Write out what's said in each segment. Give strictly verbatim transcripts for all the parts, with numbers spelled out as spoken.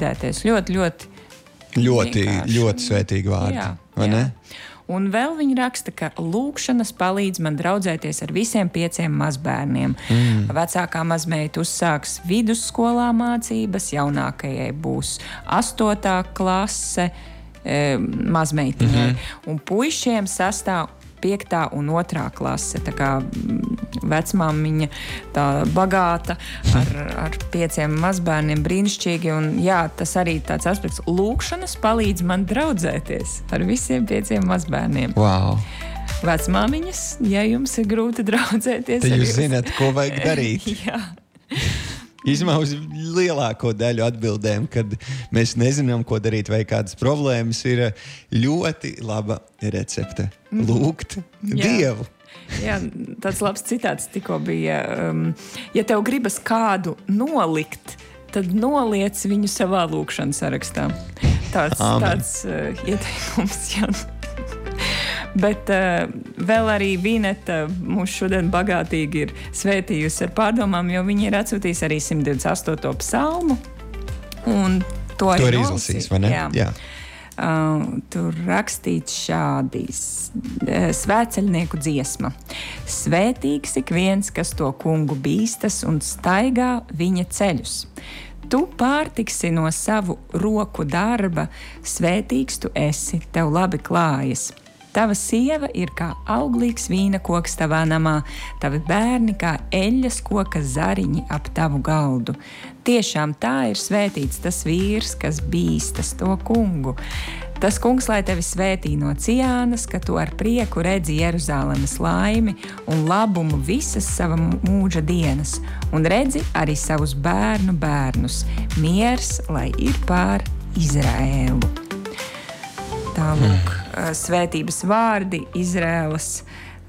draudzēties. Ļoti, ļoti Ļoti, vienkārši. ļoti svētīgi vārdi, Jā, vai jā. ne? Un vēl viņa raksta, ka lūkšanas palīdz man draudzēties ar visiem pieciem mazbērniem. Mm. Vecākā mazmeita uzsāks vidusskolā mācības, jaunākajai būs astotā klase e, mazmeitiņai. Mm-hmm. Un puišiem sastāv piektā un otrā klase. Tā kā vecmāmiņa tā bagāta ar, ar pieciem mazbērniem brīnišķīgi. Un jā, tas arī tāds aspekts. Lūkšanas palīdz man draudzēties ar visiem pieciem mazbērniem. Wow. Vecmāmiņas, ja jums ir grūti draudzēties. Tad jūs jūs... zināt, ko vajag darīt. Jā. Īsumā uz lielāko daļu atbildēm, kad mēs nezinām, ko darīt vai kādas problēmas, ir ļoti laba recepte. Lūgt Jā. Dievu. Jā, tāds labs citāts tikko bija. Um, ja tev gribas kādu nolikt, tad noliec viņu savā lūkšanas sarakstā. Tāds, Amen. tāds uh, ieteikums, jā. Bet uh, vēl arī Vineta mūs šodien bagātīgi ir svētījusi ar pārdomām, jo viņa ir atsūtījusi arī simt divdesmit astoto psalmu. Un to arī To ir nolasīja. izlasījis, vai ne? Jā. Jā. Uh, tur rakstīts šādīs uh, svētceļnieku dziesma. Svētīgs ik viens, kas to kungu bīstas un staigā viņa ceļus. Tu pārtiksi no savu roku darba, svētīgs tu esi, tev labi klājas. Tava sieva ir kā auglīgs vīna koks tavā namā, tavi bērni kā eļļas koka zariņi ap tavu galdu. Tiešām tā ir svētīts tas vīrs, kas bīstas to kungu. Tas kungs, lai tevi svētī no Ciānas, ka tu ar prieku redzi Jeruzalemes laimi un labumu visas sava mūža dienas, un redzi arī savus bērnu bērnus. Miers, lai ir pār Izraēlu. Tālūk, mm. svētības vārdi Izraēlas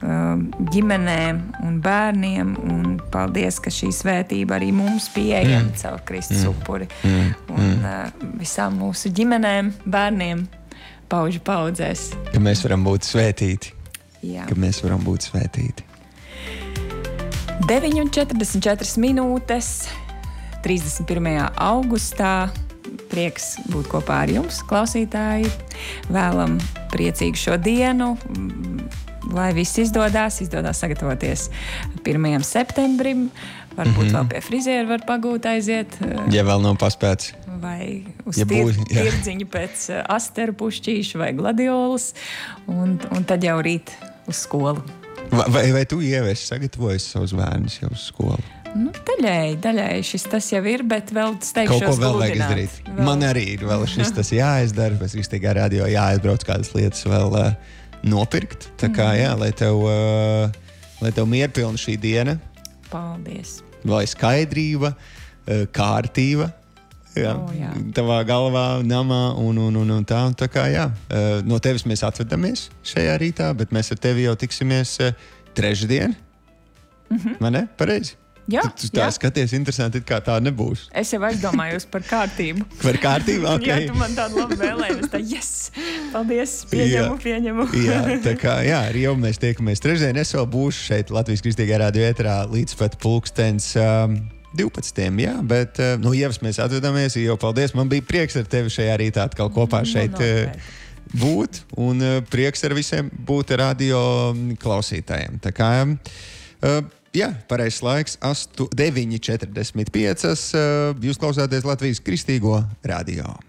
ģimenēm un bērniem, un paldies, ka šī svētība arī mums pieejama mm. caur Kristus mm. upuri. Mm. Un mm. visām mūsu ģimenēm, bērniem pauģu paudzēs. Ka mēs varam būt svētīti. Jā. Ka mēs varam būt svētīti. deviņi un četrdesmit četras minūtes, trīsdesmit pirmajā augustā. Prieks būt kopā ar jums, klausītāji. Vēlam priecīgu šo dienu, lai viss izdodās, izdodās sagatavoties pirmajam septembrim. Varbūt mm-hmm. vēl pie friziera var pagūt aiziet. Ja vēl nav paspēts. Vai uz ja tir, būs, tirdziņu pēc asteru pušķīšu vai gladiolas. Un, un tad jau rīt uz skolu. Vai, vai tu ieviesi sagatavojies savus bērnus jau uz skolu? Nu, daļēji, daļēji šis tas jau ir, bet vēl steigšos kaut ko vēl vajag gludināt. izdarīt. Vēl. Man arī ir vēl šis tas jāizdara, pēc Kristīgā radio jāaizbrauc kādas lietas vēl uh, nopirkt. Tā kā jā, lai tev, uh, lai tev mierpilna šī diena. Paldies. Lai skaidrība, uh, kārtība. Jā, oh, jā. Tavā galvā, namā un, un, un, un tā. Un tā kā jā, uh, no tevis mēs atvedamies šajā rītā, bet mēs ar tevi jau tiksimies uh, trešdien. Mm-hmm. Vai ne? Pareizi? Jā, tu, tu tā jā. skaties, interesanti, kā tā nebūs. Es jau aizdomājos par kārtību. Par kārtību? Okay. Jā, tu man tādu labu vēlēji. Es tā, yes! Paldies! Pieņemu, jā. pieņemu. Jā, tā kā, jā, arī jau mēs tiekamies trešdien. Es vēl būšu šeit Latvijas Kristīgā radio ēterā līdz pat pulkstens um, divpadsmitiem, jā, bet, uh, nu, Ievas, mēs atvedamies, jau paldies. Man bija prieks ar tevi šajā rītā atkal kopā šeit uh, būt, un uh, prieks ar visiem būt radio klausītājiem. Tā kā, uh, jā, pareizs laiks, deviņi četrdesmit pieci. Jūs klausāties Latvijas Kristīgo radio.